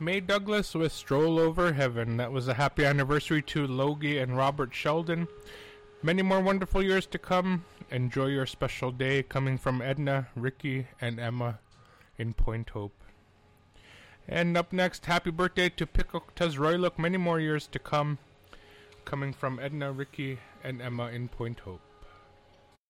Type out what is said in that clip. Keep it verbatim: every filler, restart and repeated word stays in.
May Douglas with Stroll Over Heaven. That was a happy anniversary to Logie and Robert Sheldon. Many more wonderful years to come. Enjoy your special day. Coming from Edna, Ricky, and Emma in Point Hope. And up next, happy birthday to Pikoktas Royluk. Many more years to come. Coming from Edna, Ricky, and Emma in Point Hope.